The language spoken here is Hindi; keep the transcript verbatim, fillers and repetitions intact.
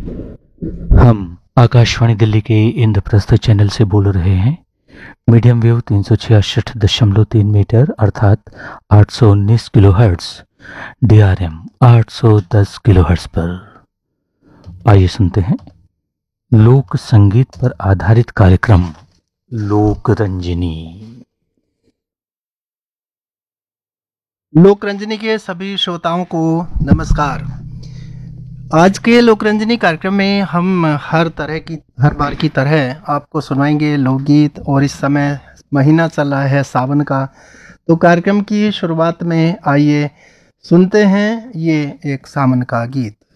हम आकाशवाणी दिल्ली के इंद्रप्रस्थ चैनल से बोल रहे हैं। मीडियम वेव तीन सौ छियासठ दशमलव तीन मीटर अर्थात आठ सौ उन्नीस kilo hertz, D R M आठ सौ दस किलो हर्ट्स पर। आइए सुनते हैं लोक संगीत पर आधारित कार्यक्रम लोक रंजनी। लोकरंजनी के सभी श्रोताओं को नमस्कार। आज के लोकरंजनी कार्यक्रम में हम हर तरह की हर बार की तरह आपको सुनाएंगे लोकगीत। और इस समय महीना चल रहा है सावन का, तो कार्यक्रम की शुरुआत में आइए सुनते हैं ये एक सावन का गीत।